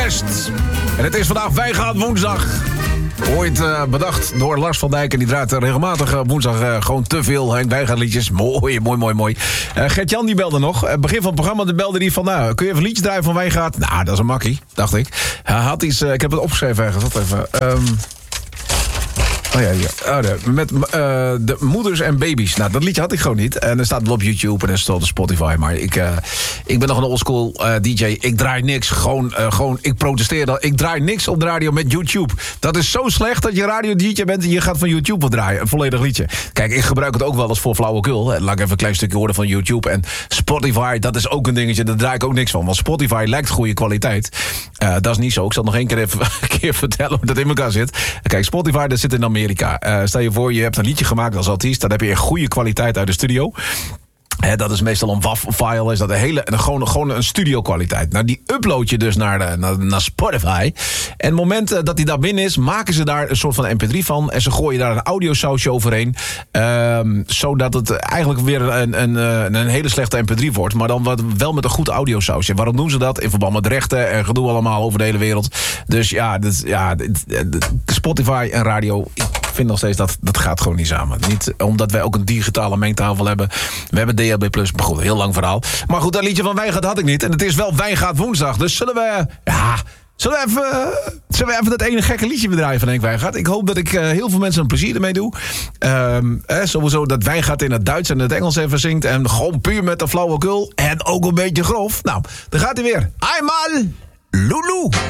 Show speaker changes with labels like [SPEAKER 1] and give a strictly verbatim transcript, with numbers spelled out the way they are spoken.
[SPEAKER 1] Best. En het is vandaag Wijngaard woensdag. Ooit uh, bedacht door Lars van Dijk. En die draait uh, regelmatig uh, woensdag uh, gewoon te veel Henk Wijngaard liedjes. Mooi, mooi, mooi, mooi. Uh, Gert-Jan die belde nog. Uh, begin van het programma de belde die van... Nou, kun je even een liedje draaien van Wijngaard? Nou, dat is een makkie, dacht ik. Hij had iets... Uh, ik heb het opgeschreven ergens. Wat even... Um, Oh ja, ja. Oh, nee. Met uh, de moeders en baby's. Nou, dat liedje had ik gewoon niet. En er staat wel op YouTube en er staat op Spotify. Maar ik, uh, ik ben nog een oldschool uh, D J. Ik draai niks. Gewoon, uh, gewoon, ik protesteer dan. Ik draai niks op de radio met YouTube. Dat is zo slecht dat je radio-D J bent en je gaat van YouTube wat draaien. Een volledig liedje. Kijk, ik gebruik het ook wel eens voor flauwekul. Laat ik even een klein stukje horen van YouTube. En Spotify, dat is ook een dingetje. Daar draai ik ook niks van. Want Spotify lijkt goede kwaliteit. Uh, dat is niet zo. Ik zal nog één keer even een keer vertellen hoe dat in elkaar zit. Kijk, Spotify, dat zit in Amerika. Uh, stel je voor, je hebt een liedje gemaakt als artiest. Dan heb je een goede kwaliteit uit de studio. He, dat is meestal een W A V-file. Is dat een hele, een, gewoon, gewoon een studio-kwaliteit. Nou, die upload je dus naar, de, naar, naar Spotify. En het moment uh, dat die daar binnen is, maken ze daar een soort van M P drie van. En ze gooien daar een audiosausje overheen. Um, zodat het eigenlijk weer een, een, een, een hele slechte M P drie wordt. Maar dan wat, wel met een goed audiosausje. Waarom doen ze dat? In verband met rechten en gedoe allemaal over de hele wereld. Dus ja, dit, ja dit, dit, Spotify en radio... Ik vind nog steeds dat dat gaat gewoon niet samen. Niet omdat wij ook een digitale mengtafel hebben. We hebben D H B plus, maar goed, heel lang verhaal. Maar goed, dat liedje van Wijngaard had ik niet. En het is wel Wijngaard woensdag. Dus zullen we... Ja... Zullen we, even, zullen we even dat ene gekke liedje bedraaien van Henk Wijngaard? Ik hoop dat ik uh, heel veel mensen een plezier ermee doe. Um, eh, sowieso dat Wijngaard in het Duits en het Engels even zingt. En gewoon puur met de flauwekul. En ook een beetje grof. Nou, daar gaat hij weer. Einmal Lulu.